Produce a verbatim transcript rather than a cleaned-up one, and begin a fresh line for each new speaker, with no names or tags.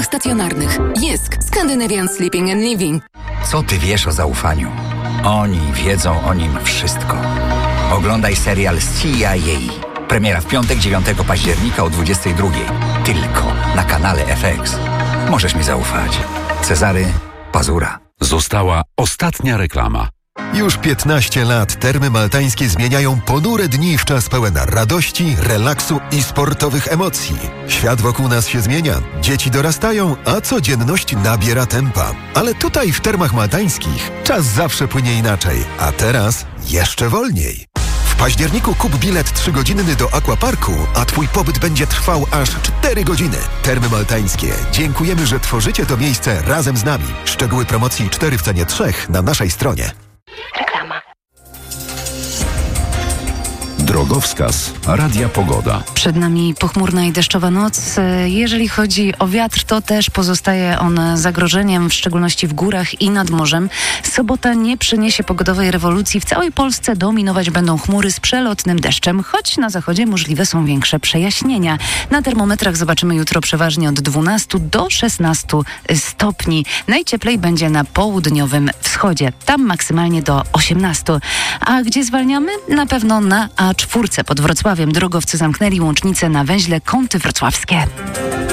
domach stacjonarnych. Jysk. Scandinavian Sleeping and Living.
Co ty wiesz o zaufaniu? Oni wiedzą o nim wszystko. Oglądaj serial z C I A. Premiera w piątek, dziewiątego października o dwudziestej drugiej. Tylko na kanale F X. Możesz mi zaufać. Cezary Pazura.
Została ostatnia reklama.
Już piętnaście lat Termy Maltańskie zmieniają ponure dni w czas pełen radości, relaksu i sportowych emocji. Świat wokół nas się zmienia, dzieci dorastają, a codzienność nabiera tempa. Ale tutaj w Termach Maltańskich czas zawsze płynie inaczej, a teraz jeszcze wolniej. W październiku kup bilet trzygodzinny do Aquaparku, a twój pobyt będzie trwał aż cztery godziny. Termy Maltańskie. Dziękujemy, że tworzycie to miejsce razem z nami. Szczegóły promocji cztery w cenie trzech na naszej stronie.
Reklama.
Drogowskaz Radia Pogoda.
Przed nami pochmurna i deszczowa noc. Jeżeli chodzi o wiatr, to też pozostaje on zagrożeniem, w szczególności w górach i nad morzem. Sobota nie przyniesie pogodowej rewolucji. W całej Polsce dominować będą chmury z przelotnym deszczem, choć na zachodzie możliwe są większe przejaśnienia. Na termometrach zobaczymy jutro przeważnie od dwunastu do szesnastu stopni. Najcieplej będzie na południowym wschodzie. Tam maksymalnie do osiemnastu. A gdzie zwalniamy? Na pewno na A cztery pod Wrocławiem. Drogowcy zamknęli łącznicę na węźle Kąty Wrocławskie.